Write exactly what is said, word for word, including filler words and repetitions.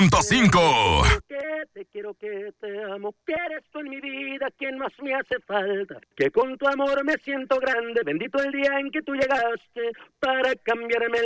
cinco. Que te quiero, que te amo, que eres tú en mi vida quien más me hace falta, que con tu amor me siento grande, bendito el día en que tú llegaste para cambiarme